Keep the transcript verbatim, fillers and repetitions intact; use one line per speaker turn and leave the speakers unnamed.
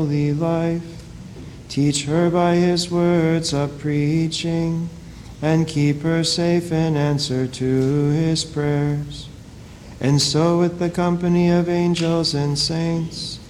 holy life. Teach her by his words of preaching, and keep her safe in answer to his prayers. And so with the company of angels and saints,